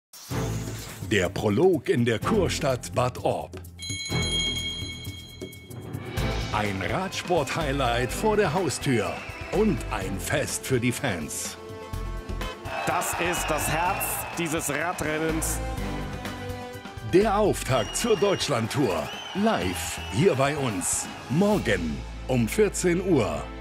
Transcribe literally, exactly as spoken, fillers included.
Der Prolog in der Kurstadt Bad Orb. Ein Radsport-Highlight vor der Haustür und ein Fest für die Fans. Das ist das Herz dieses Radrennens. Der Auftakt zur Deutschlandtour. Live hier bei uns. Morgen um vierzehn Uhr.